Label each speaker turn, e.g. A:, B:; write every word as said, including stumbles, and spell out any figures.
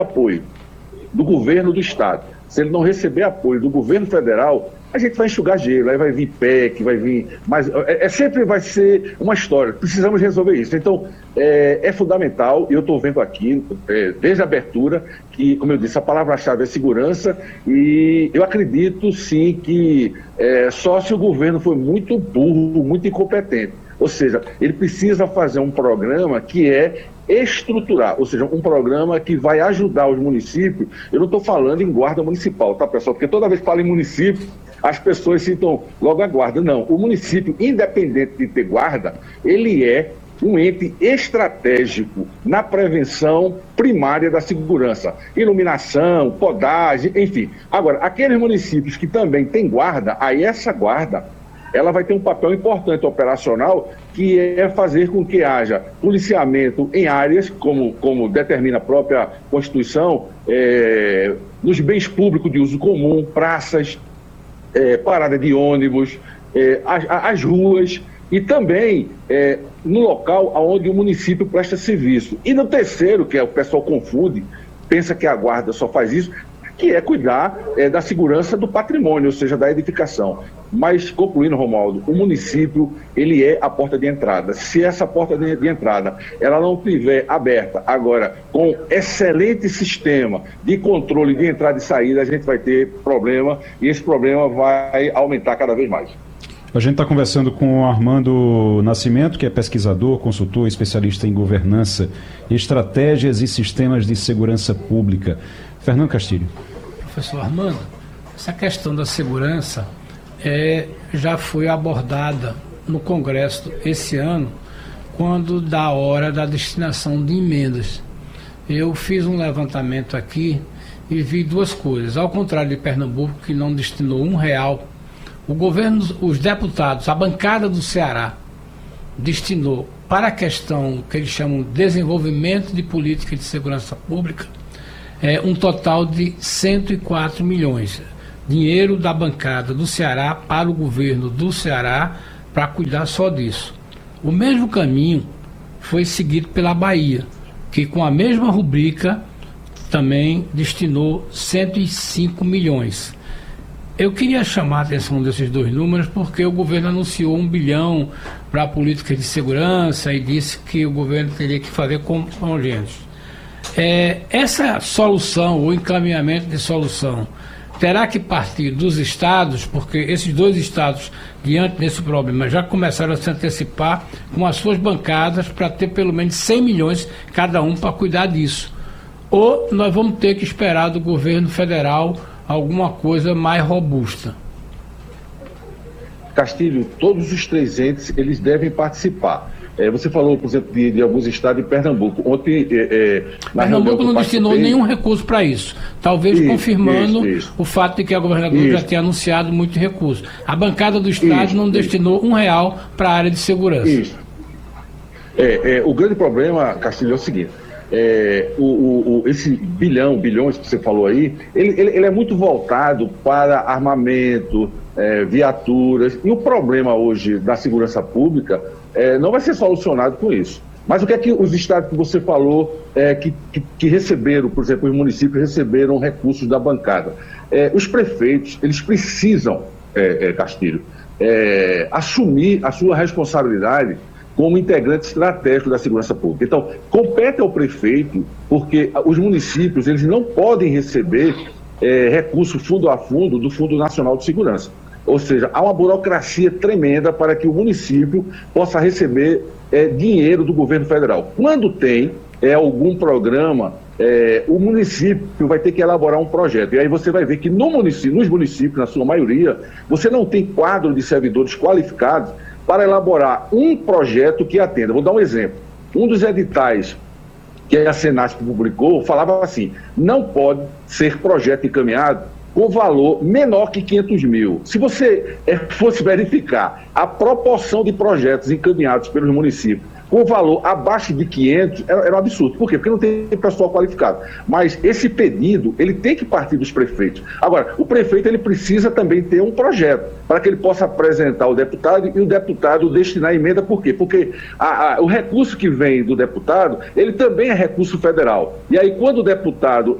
A: apoio do governo do estado, se ele não receber apoio do governo federal, a gente vai enxugar gelo, aí vai vir P E C, vai vir... Mas é, é, sempre vai ser uma história, precisamos resolver isso. Então, é, é fundamental, e eu estou vendo aqui, é, desde a abertura, que, como eu disse, a palavra-chave é segurança, e eu acredito, sim, que é, só se o governo for muito burro, muito incompetente. Ou seja, ele precisa fazer um programa que é estruturar, ou seja, um programa que vai ajudar os municípios. Eu não estou falando em guarda municipal, tá, pessoal? Porque toda vez que falo em município, as pessoas citam logo a guarda. Não, o município, independente de ter guarda, ele é um ente estratégico na prevenção primária da segurança. Iluminação, podagem, enfim. Agora, aqueles municípios que também têm guarda, aí essa guarda, ela vai ter um papel importante operacional, que é fazer com que haja policiamento em áreas, como, como determina a própria Constituição, é, nos bens públicos de uso comum, praças, é, parada de ônibus, é, as, as ruas, e também é, no local onde o município presta serviço. E no terceiro, que é, o pessoal confunde, pensa que a guarda só faz isso, que é cuidar é, da segurança do patrimônio, ou seja, da edificação. Mas, concluindo, Romualdo, o município, ele é a porta de entrada. Se essa porta de, de entrada, ela não estiver aberta, agora, com excelente sistema de controle de entrada e saída, a gente vai ter problema, e esse problema vai aumentar cada vez mais.
B: A gente está conversando com o Armando Nascimento, que é pesquisador, consultor, especialista em governança, estratégias e sistemas de segurança pública. Fernando Castilho.
C: Professor Armando, essa questão da segurança é, já foi abordada no Congresso esse ano, quando da hora da destinação de emendas. Eu fiz um levantamento aqui e vi duas coisas. Ao contrário de Pernambuco, que não destinou um real, o governo, os deputados, a bancada do Ceará, destinou para a questão que eles chamam de desenvolvimento de política de segurança pública, é, um total de cento e quatro milhões. Dinheiro da bancada do Ceará para o governo do Ceará para cuidar só disso. O mesmo caminho foi seguido pela Bahia, que com a mesma rubrica também destinou cento e cinco milhões. Eu queria chamar a atenção desses dois números porque o governo anunciou um bilhão para a política de segurança e disse que o governo teria que fazer congêneros. É, essa solução, o encaminhamento de solução, terá que partir dos estados, porque esses dois estados, diante desse problema, já começaram a se antecipar com as suas bancadas para ter pelo menos cem milhões cada um para cuidar disso. Ou nós vamos ter que esperar do governo federal alguma coisa mais robusta?
A: Castilho, todos os três entes, eles devem participar. É, você falou, por exemplo, de, de alguns estados de Pernambuco. Ontem, é, é, na
C: Pernambuco não destinou nenhum recurso para isso. Talvez isso, confirmando isso, isso. o fato de que a governadora isso. já tenha anunciado muito recurso. A bancada do estado isso, não isso. destinou um real para a área de segurança.
A: Isso. É, é, o grande problema, Castilho, é o seguinte. É, o, o, o, esse bilhão, bilhões que você falou aí, ele, ele, ele é muito voltado para armamento, é, viaturas, e o problema hoje da segurança pública é, não vai ser solucionado com isso. Mas o que é que os estados que você falou é, que, que, que receberam, por exemplo, os municípios receberam recursos da bancada? É, os prefeitos, eles precisam, é, é, Castilho, é, assumir a sua responsabilidade como integrante estratégico da segurança pública. Então, compete ao prefeito, porque os municípios, eles não podem receber é, recurso fundo a fundo do Fundo Nacional de Segurança. Ou seja, há uma burocracia tremenda para que o município possa receber é, dinheiro do governo federal. Quando tem é, algum programa, é, o município vai ter que elaborar um projeto. E aí você vai ver que no município, nos municípios, na sua maioria, você não tem quadro de servidores qualificados para elaborar um projeto que atenda. Vou dar um exemplo. Um dos editais que a Senasp publicou falava assim: não pode ser projeto encaminhado com valor menor que quinhentos mil. Se você é, fosse verificar a proporção de projetos encaminhados pelos municípios com valor abaixo de quinhentos, era, era um absurdo. Por quê? Porque não tem pessoal qualificado. Mas esse pedido, ele tem que partir dos prefeitos. Agora, o prefeito, ele precisa também ter um projeto para que ele possa apresentar ao deputado e o deputado destinar a emenda. Por quê? Porque a, a, o recurso que vem do deputado, ele também é recurso federal. E aí, quando o deputado